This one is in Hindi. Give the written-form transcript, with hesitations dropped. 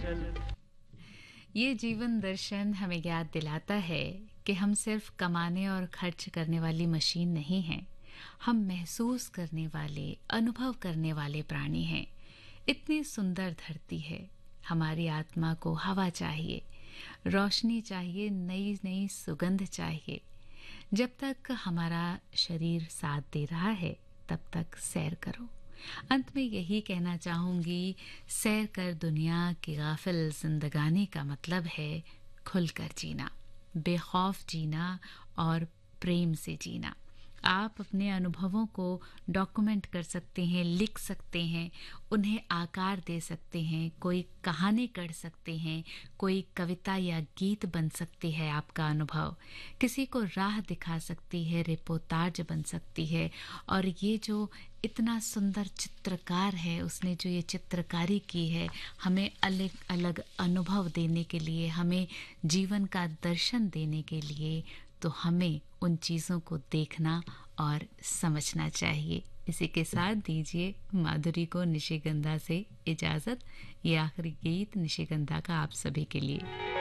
ये जीवन दर्शन हमें याद दिलाता है कि हम सिर्फ कमाने और खर्च करने वाली मशीन नहीं हैं। हम महसूस करने वाले, अनुभव करने वाले प्राणी हैं। इतनी सुंदर धरती है, हमारी आत्मा को हवा चाहिए, रोशनी चाहिए, नई नई सुगंध चाहिए। जब तक हमारा शरीर साथ दे रहा है, तब तक सैर करो। अंत में यही कहना चाहूंगी, सैर कर दुनिया की गाफिल जिंदगानी का मतलब है खुलकर जीना, बेखौफ जीना और प्रेम से जीना। आप अपने अनुभवों को डॉक्यूमेंट कर सकते हैं, लिख सकते हैं, उन्हें आकार दे सकते हैं, कोई कहानी कर सकते हैं, कोई कविता या गीत बन सकती है आपका अनुभव, किसी को राह दिखा सकती है, रिपोर्टाज बन सकती है। और ये जो इतना सुंदर चित्रकार है, उसने जो ये चित्रकारी की है, हमें अलग अलग अनुभव देने के लिए, हमें जीवन का दर्शन देने के लिए, तो हमें उन चीज़ों को देखना और समझना चाहिए। इसी के साथ दीजिए माधुरी को निशिगंधा से इजाज़त। ये आखिरी गीत निशिगंधा का आप सभी के लिए।